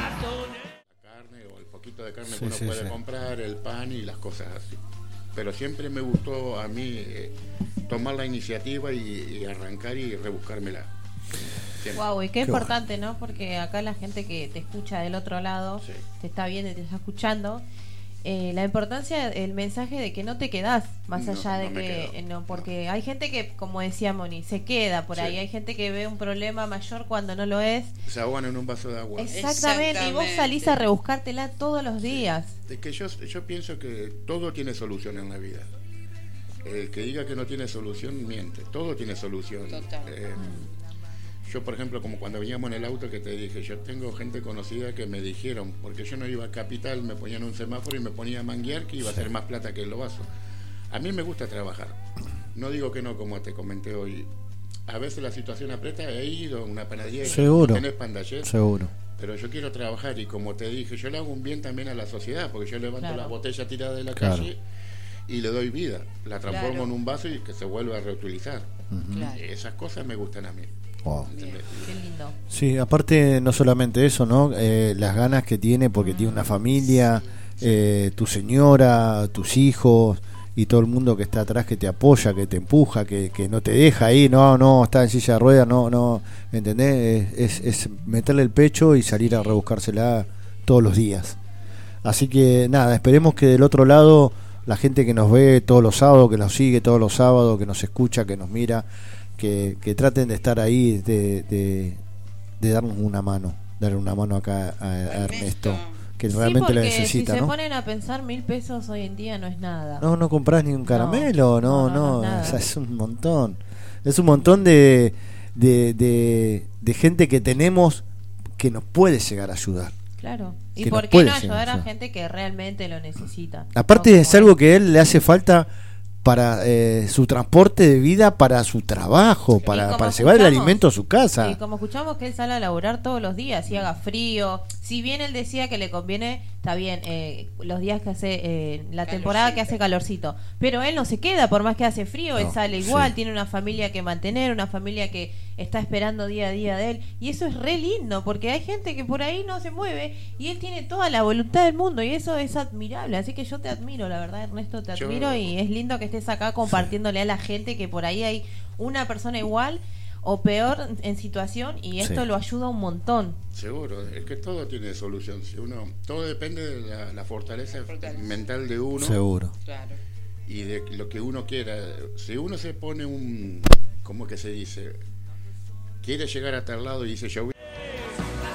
La carne o el poquito de carne que uno puede comprar, el pan y las cosas así. Pero siempre me gustó a mí tomar la iniciativa y arrancar y rebuscármela. Wow, y qué importante, ¿no? Porque acá la gente que te escucha del otro lado, te está viendo y te está escuchando, la importancia, el mensaje de que no te quedás más allá de que no, porque hay gente que, como decía Moni, se queda por ahí, hay gente que ve un problema mayor cuando no lo es, se ahogan en un vaso de agua. Exactamente. Y vos salís a rebuscártela todos los días. Es que yo pienso que todo tiene solución en la vida. El que diga que no tiene solución miente, todo tiene solución. Yo, por ejemplo, como cuando veníamos en el auto que te dije, yo tengo gente conocida que me dijeron, porque yo no iba a Capital, me ponían un semáforo y me ponía a manguear que iba a hacer más plata que el lobazo. A mí me gusta trabajar, no digo que no, como te comenté hoy. A veces la situación aprieta, he ido a una panadería y tenés pandallet, pero yo quiero trabajar y como te dije, yo le hago un bien también a la sociedad, porque yo levanto la botella tirada de la calle y le doy vida, la transformo en un vaso y que se vuelva a reutilizar. Esas cosas me gustan a mí. Wow. Qué lindo. Sí, aparte no solamente eso, ¿no? Las ganas que tiene porque tiene una familia, tu señora, tus hijos y todo el mundo que está atrás que te apoya, que te empuja, que no te deja ahí, no, está en silla de ruedas, no, ¿entendés? Es meterle el pecho y salir a rebuscársela todos los días. Así que nada, esperemos que del otro lado la gente que nos ve todos los sábados, que nos sigue todos los sábados, que nos escucha, que nos mira, que traten de estar ahí, de darnos una mano, darle una mano acá a Ernesto, que realmente la necesita, si se ¿no? ponen a pensar, 1.000 pesos hoy en día no es nada. No compras ni un caramelo, no, o sea, es un montón de gente que tenemos que nos puede llegar a ayudar. Claro, y por qué no ayudar a gente que realmente lo necesita. Aparte es algo que a él le hace falta para su transporte de vida, para su trabajo, para llevar el alimento a su casa. Y como escuchamos que él sale a laburar todos los días, si haga frío, si bien él decía que le conviene, está bien, los días que hace, la temporada que hace calorcito, pero él no se queda, por más que hace frío, él sale igual, tiene una familia que mantener, una familia que está esperando día a día de él, y eso es re lindo, porque hay gente que por ahí no se mueve, y él tiene toda la voluntad del mundo, y eso es admirable, así que yo te admiro, la verdad, Ernesto, te admiro, y es lindo que estés acá compartiéndole a la gente que por ahí hay una persona igual o peor en situación, y esto lo ayuda un montón. Seguro, es que todo tiene solución. Si todo depende de la fortaleza mental de uno. Seguro. Claro. Y de lo que uno quiera. Si uno se pone ¿cómo que se dice? Quiere llegar a tal lado y dice, yo voy